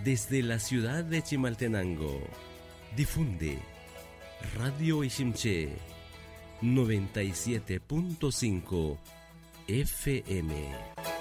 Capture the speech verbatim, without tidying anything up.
Desde la ciudad de Chimaltenango, difunde Radio Iximché noventa y siete punto cinco F M.